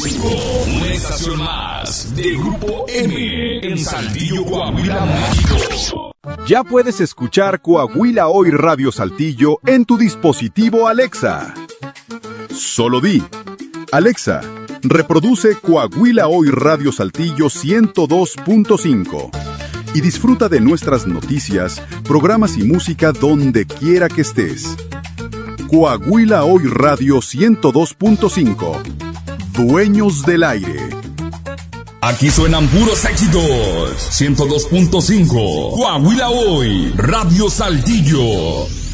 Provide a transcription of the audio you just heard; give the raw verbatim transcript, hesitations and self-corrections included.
cinco, una estación más de Grupo M en Saltillo, Coahuila, México. Ya puedes escuchar Coahuila Hoy Radio Saltillo en tu dispositivo Alexa. Solo di, Alexa, reproduce Coahuila Hoy Radio Saltillo ciento dos punto cinco y disfruta de nuestras noticias, programas y música donde quiera que estés. Coahuila Hoy Radio ciento dos punto cinco. Dueños del aire. Aquí suenan puros éxitos. ciento dos punto cinco. Coahuila Hoy Radio Saltillo.